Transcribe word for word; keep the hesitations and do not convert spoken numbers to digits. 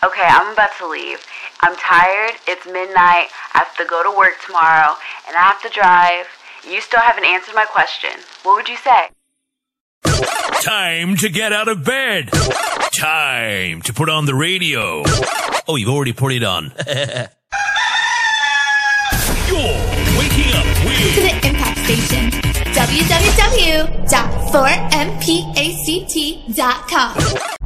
Okay, I'm about to leave. I'm tired, it's midnight, I have to go to work tomorrow, and I have to drive. You still haven't answered my question. What would you say? Time to get out of bed. Time to put on the radio. Oh, you've already put it on. You're waking up with... To the Impact Station. w w w dot four m p a c t dot com